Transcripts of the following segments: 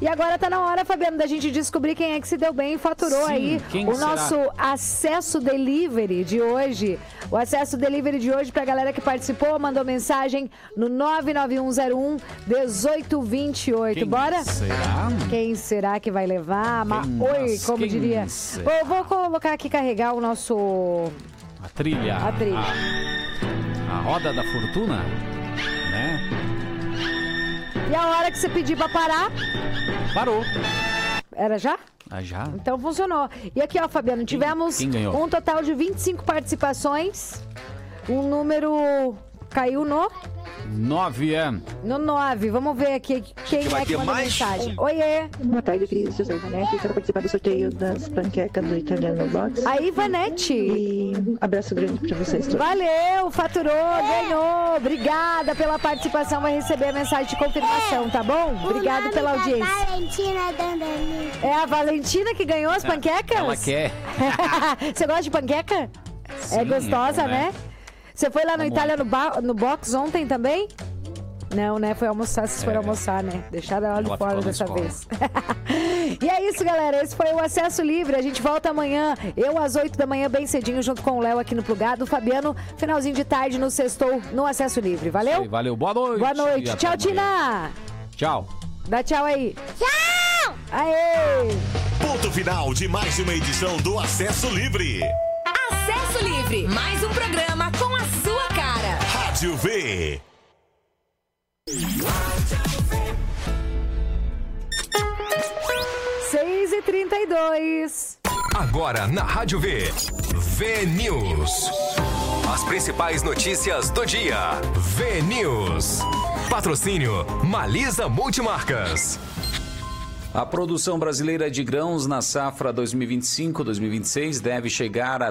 E agora tá na hora, Fabiano, da gente descobrir quem é que se deu bem e faturou aí o nosso acesso delivery de hoje. O acesso delivery de hoje pra galera que participou, mandou mensagem no 99101-1828. Bora? Quem será que vai levar? Oi, como diria. Eu vou colocar aqui, carregar o nosso... A trilha. A roda da fortuna, né? E a hora que você pedir pra parar... Parou. Era já? Já. Então funcionou. E aqui, ó, Fabiano, tivemos um total de 25 participações. Um número caiu no... 9, No 9. Vamos ver aqui quem é que mandou mensagem. Oiê. Boa tarde, Cris. José Ivanete. Quero participar do sorteio das panquecas do Italiano Box. Aí, Ivanete. E um abraço grande pra vocês todos. Valeu, faturou, ganhou. Obrigada pela participação. Vai receber a mensagem de confirmação, tá bom? Obrigado pela audiência. Valentina Dandani. É a Valentina que ganhou as panquecas? Ela quer. Você gosta de panqueca? Sim, é gostosa, né? Você foi lá no Itália no box ontem também? Não, né? Foi almoçar, vocês foram almoçar, né? Deixaram ela de fora dessa vez. E é isso, galera. Esse foi o Acesso Livre. A gente volta amanhã, eu às 8 da manhã, bem cedinho, junto com o Léo aqui no Plugado. O Fabiano, finalzinho de tarde, no Sextou, no Acesso Livre. Valeu? Valeu, boa noite. Boa noite. Tchau, Tina. Tchau. Dá tchau aí. Tchau! Aê! Ponto final de mais uma edição do Acesso Livre. Acesso Livre, mais um programa com a sua cara. Rádio V. 6h32. Agora na Rádio V. V News. As principais notícias do dia. V News. Patrocínio Malisa Multimarcas. A produção brasileira de grãos na safra 2025-2026 deve chegar a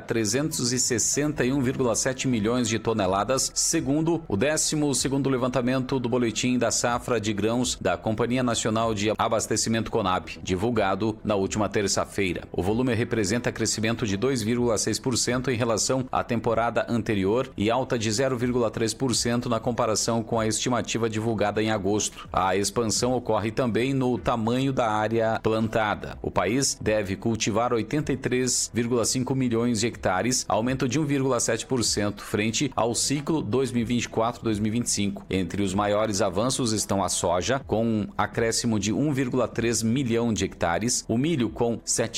361,7 milhões de toneladas, segundo o 12º levantamento do boletim da safra de grãos da Companhia Nacional de Abastecimento Conab, divulgado na última terça-feira. O volume representa crescimento de 2,6% em relação à temporada anterior e alta de 0,3% na comparação com a estimativa divulgada em agosto. A expansão ocorre também no tamanho da área plantada. O país deve cultivar 83,5 milhões de hectares, aumento de 1,7% frente ao ciclo 2024-2025. Entre os maiores avanços estão a soja, com um acréscimo de 1,3 milhão de hectares, o milho com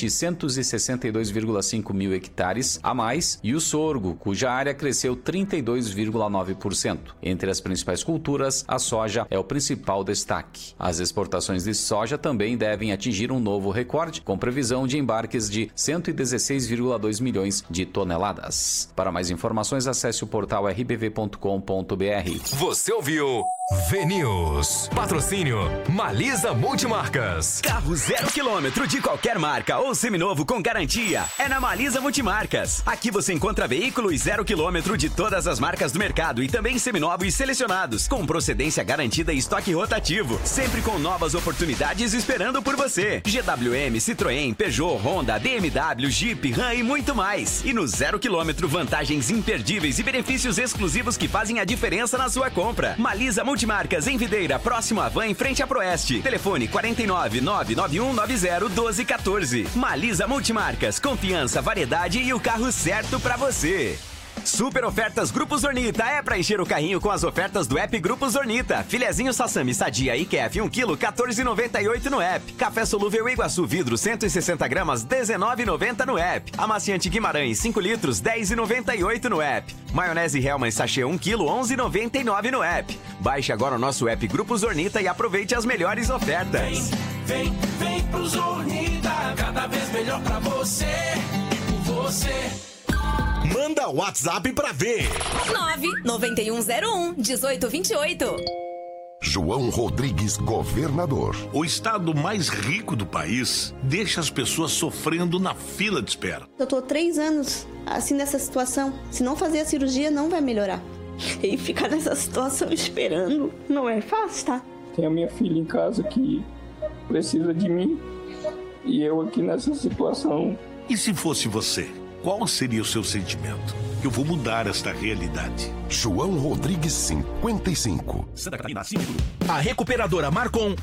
762,5 mil hectares a mais e o sorgo, cuja área cresceu 32,9%. Entre as principais culturas, a soja é o principal destaque. As exportações de soja também devem atingir um novo recorde, com previsão de embarques de 116,2 milhões de toneladas. Para mais informações, acesse o portal rbv.com.br. Você ouviu V News. Patrocínio Malisa Multimarcas. Carro 0 km de qualquer marca ou seminovo com garantia é na Malisa Multimarcas. Aqui você encontra veículos 0 km de todas as marcas do mercado e também seminovos selecionados, com procedência garantida e estoque rotativo, sempre com novas oportunidades esperando por você. GWM, Citroën, Peugeot, Honda, BMW, Jeep, Ram e muito mais. E no 0 km, vantagens imperdíveis e benefícios exclusivos que fazem a diferença na sua compra. Malisa Multimarcas em Videira, próximo à Van, em frente à Proeste. Telefone 49991901214. Malisa Multimarcas, confiança, variedade e o carro certo pra você. Super ofertas Grupo Zornita é pra encher o carrinho com as ofertas do app Grupo Zornita. Filezinho Sassami Sadia IQF 1 kg, 14,98 no app. Café solúvel Iguaçu Vidro 160 gramas, 19,90 no app. Amaciante Guimarães 5 litros, 10,98 no app. Maionese Hellmann sachê 1 kg, 11,99 no app. Baixe agora o nosso app Grupo Zornita e aproveite as melhores ofertas. Vem pro Zornita, cada vez melhor pra você e por você. Manda o WhatsApp pra ver. 99101-1828. João Rodrigues, governador. O estado mais rico do país deixa as pessoas sofrendo na fila de espera. Eu tô 3 anos assim nessa situação. Se não fazer a cirurgia, não vai melhorar. E ficar nessa situação esperando não é fácil, tá? Tem a minha filha em casa que precisa de mim e eu aqui nessa situação. E se fosse você? Qual seria o seu sentimento? Eu vou mudar esta realidade. João Rodrigues, 55. A recuperadora Marcon